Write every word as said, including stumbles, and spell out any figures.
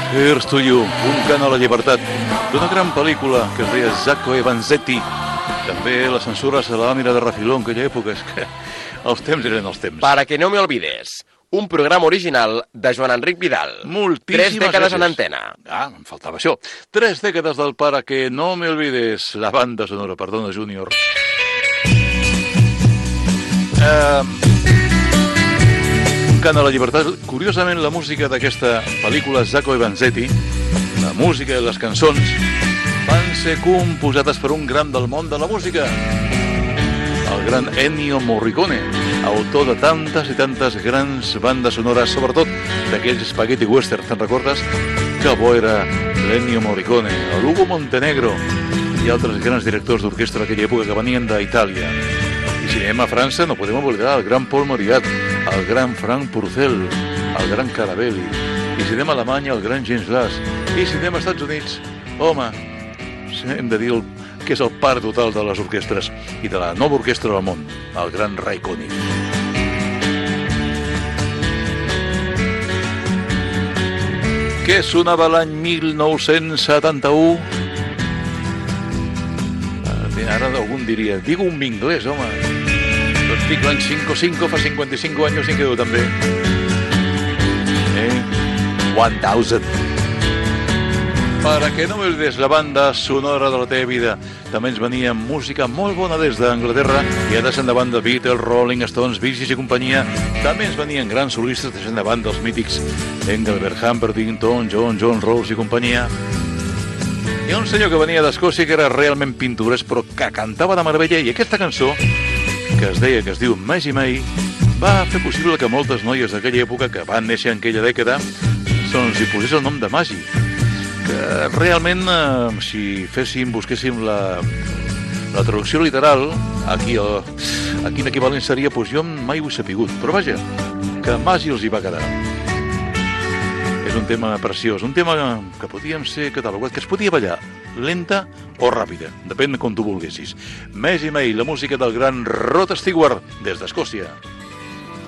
Here's to You, un cant a la llibertat, d'una gran pel·lícula que es deia Zacco e Vanzetti. També la censura se la va mirar de refiló en aquella època, és que els temps eren els temps. Para que no me olvides, un programa original de Joan Enric Vidal. Moltíssimes Tres dècades gràcies. en antena. Ah, em faltava això. Tres dècades del Para que no me olvides, la banda sonora, perdona, Júnior. Eh... Cant a la llibertat. Curiosament, la música d'aquesta pel·lícula Zacco e Vanzetti, la música i les cançons, van ser composades per un gran del món de la música, el gran Ennio Morricone, autor de tantes i tantes grans bandes sonores, sobretot d'aquells spaghetti western, te'n recordes? Que bo era l'Ennio Morricone, l'Ugo Montenegro i altres grans directors d'orquestra d'aquella època que venien d'Itàlia. I si anem a França, no podem oblidar el gran Paul Mauriat, el gran Frank Purcell, el gran Carabelli. I si anem a Alemanya, el gran James Glass. I si anem als Estats Units, home, hem de dir el, que és el pare total de les orquestres i de la nova orquestra del món, el gran Ray Conniff. Què sonava l'any mil nou-cents setanta-u? Ara algun diria, digo un inglés, home. Doncs dic l'any cinco cinco, fa cinquanta-cinc anys, ni quedo també. Eh? one thousand. Para que no me olvides, la banda sonora de la teva vida. També ens venia música molt bona des d'Anglaterra i ara se'n davant de Beatles, Rolling Stones, Bee Gees i companyia. També ens venien grans solistes des davant dels mítics Engelbert Humperdinck, Tom Jones, John Rawls i companyia. Hi ha un senyor que venia d'Escòcia que era realment pintoresc però que cantava de meravella, i aquesta cançó, que es deia, que es diu Maggie May, va fer possible que moltes noies d'aquella època que van néixer en aquella dècada doncs hi posés el nom de Maggie, que realment eh, si féssim, busquéssim la, la traducció literal aquí, el, aquí l'equivalent seria doncs jo mai ho he sapigut, però vaja, que Maggie els hi va quedar. És un tema preciós, un tema que podíem ser catalogat, que es podia ballar lenta o ràpida, depèn de com tu volguessis. Maggie May, la música del gran Rod Stewart, des d'Escòcia.